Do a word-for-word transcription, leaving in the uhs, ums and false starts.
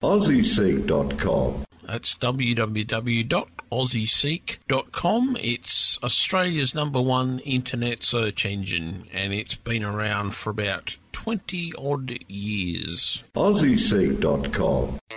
aussie seek dot com. That's w w w dot aussie seek dot com. It's Australia's number one internet search engine, and it's been around for about twenty odd years. aussie seek dot com.